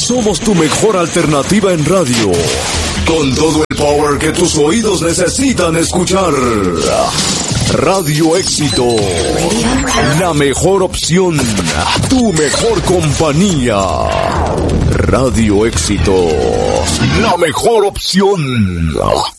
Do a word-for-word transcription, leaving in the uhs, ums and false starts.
Somos tu mejor alternativa en radio. Con todo el power que tus oídos necesitan escuchar. Radio Éxito. La mejor opción. Tu mejor compañía. Radio Éxito. La mejor opción.